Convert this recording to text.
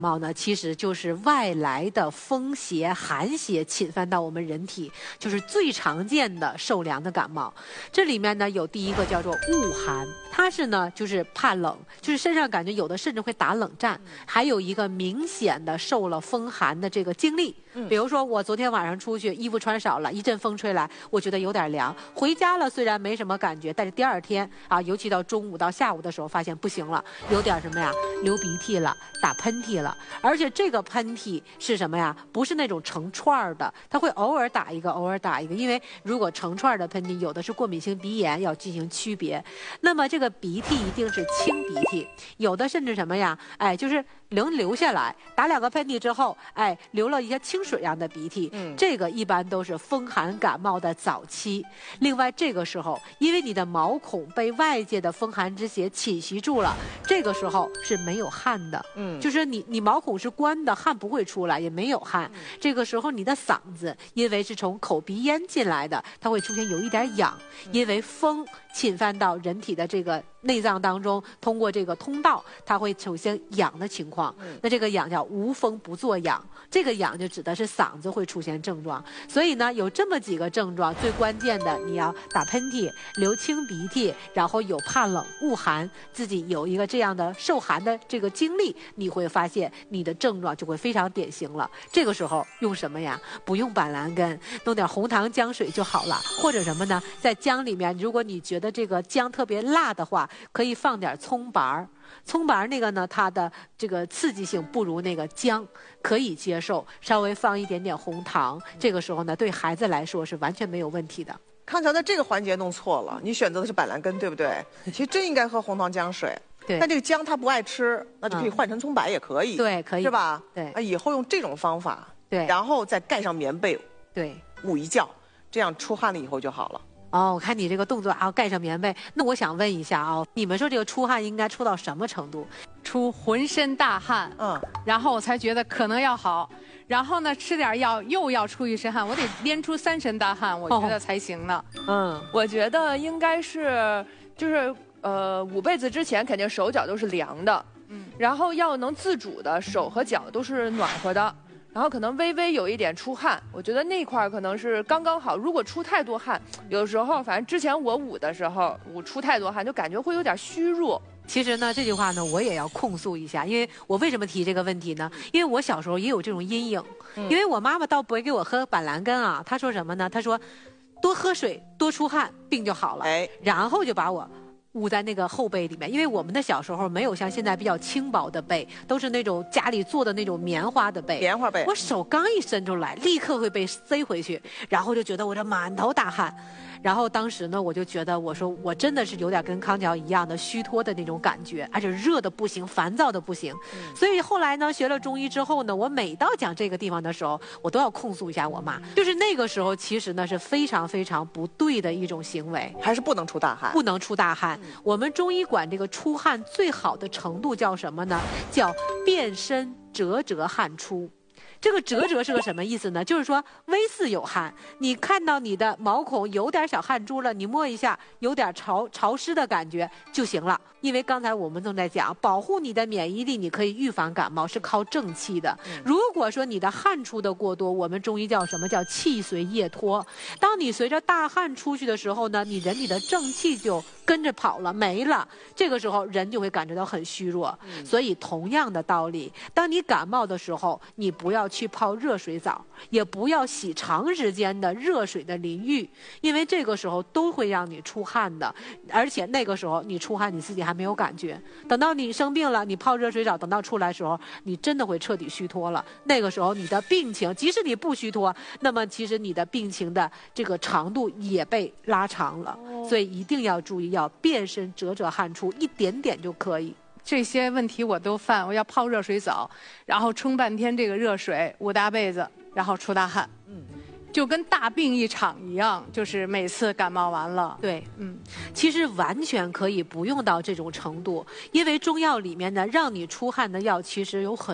冒呢，其实就是外来的风邪、寒邪侵犯到我们人体，就是最常见的受凉的感冒。这里面呢有第一个叫做恶寒，它是呢就是怕冷，就是身上感觉有的甚至会打冷战，还有一个明显的受了风寒的这个经历。比如说我昨天晚上出去，衣服穿少了，一阵风吹来，我觉得有点凉，回家了虽然没什么感觉，但是第二天啊，尤其到中午到下午的时候，发现不行了，有点什么呀，流鼻涕了，打喷嚏了。而且这个喷嚏是什么呀？不是那种成串的，它会偶尔打一个，偶尔打一个。因为如果成串的喷嚏，有的是过敏性鼻炎，要进行区别。那么这个鼻涕一定是清鼻涕，有的甚至什么呀？哎，就是能流下来，打2个喷嚏之后，哎，流了一些清水样的鼻涕。这个一般都是风寒感冒的早期。另外这个时候，因为你的毛孔被外界的风寒之邪侵袭住了，这个时候是没有汗的。就是你毛孔是关的，汗不会出来，也没有汗。这个时候你的嗓子因为是从口鼻咽进来的，它会出现有一点痒，因为风侵犯到人体的这个内脏当中，通过这个通道，它会出现痒的情况。那这个痒叫无风不作痒，这个痒就指的是嗓子会出现症状。所以呢，有这么几个症状，最关键的你要打喷嚏、流清鼻涕，然后有怕冷、恶寒，自己有一个这样的受寒的这个经历，你会发现你的症状就会非常典型了。这个时候用什么呀？不用板蓝根，弄点红糖姜水就好了。或者什么呢？在姜里面，如果你觉得这个姜特别辣的话，可以放点葱白儿。葱白那个呢，它的这个刺激性不如那个姜，可以接受。稍微放一点点红糖，这个时候呢，对孩子来说是完全没有问题的。 康桥在这个环节弄错了，你选择的是板蓝根，对不对？其实真应该喝红糖姜水。 对。 但这个姜他不爱吃，那就可以换成葱白也可以。 对，可以。 是吧？ 对。 以后用这种方法。 对。 然后再盖上棉被。 对。 捂一觉，这样出汗了以后就好了。 哦，我看你这个动作啊，盖上棉被。那我想问一下啊，你们说这个出汗应该出到什么程度？ 出浑身大汗，然后我才觉得可能要好。然后呢，吃点药又要出一身汗，我得连出3身大汗，我觉得才行呢。 我觉得应该是就是捂被子之前肯定手脚都是凉的，然后要能自主的手和脚都是暖和的。然后可能微微有一点出汗，我觉得那块可能是刚刚好。如果出太多汗，有时候反正之前我捂的时候，捂出太多汗，就感觉会有点虚弱。 其实呢，这句话呢，我也要控诉一下，因为我为什么提这个问题呢？因为我小时候也有这种阴影，因为我妈妈倒不会给我喝板蓝根啊，她说什么呢？她说多喝水，多出汗，病就好了。然后就把我捂在那个厚被里面，因为我们的小时候没有像现在比较轻薄的被，都是那种家里做的那种棉花的被。 棉花被。 我手刚一伸出来，立刻会被塞回去，然后就觉得我这满头大汗。然后当时呢，我就觉得，我说我真的是有点跟康桥一样的虚脱的那种感觉，而且热的不行，烦躁的不行。所以后来呢，学了中医之后呢，我每到讲这个地方的时候，我都要控诉一下我妈。就是那个时候，其实呢是非常非常不对的一种行为， 还是不能出大汗， 不能出大汗。我们中医管这个出汗最好的程度叫什么呢？叫遍身折折汗出。这个折折是个什么意思呢？就是说微似有汗，你看到你的毛孔有点小汗珠了，你摸一下有点潮湿的感觉就行了。因为刚才我们正在讲保护你的免疫力，你可以预防感冒是靠正气的。如果说你的汗出的过多，我们中医叫什么？叫气随液脱。当你随着大汗出去的时候呢，你人体的正气就跟着跑了，没了。这个时候人就会感觉到很虚弱。所以同样的道理，当你感冒的时候，你不要去泡热水澡，也不要洗长时间的热水的淋浴，因为这个时候都会让你出汗的。而且那个时候你出汗你自己还没有感觉，等到你生病了，你泡热水澡，等到出来的时候，你真的会彻底虚脱了。那个时候你的病情，即使你不虚脱，那么其实你的病情的这个长度也被拉长了。所以一定要注意，要遍身折折汗出，一点点就可以。 这些问题我都犯，我要泡热水澡，然后冲半天这个热水，捂大被子，然后出大汗。就跟大病一场一样，就是每次感冒完了。 对，其实完全可以不用到这种程度，因为中药里面呢，让你出汗的药其实有很